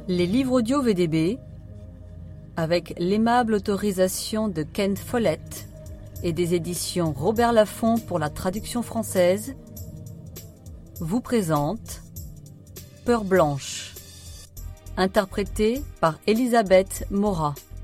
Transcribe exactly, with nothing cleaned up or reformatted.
Les livres audio V D B, avec l'aimable autorisation de Ken Follett et des éditions Robert Laffont pour la traduction française, vous présentent Peur blanche, interprétée par Elisabeth Mora.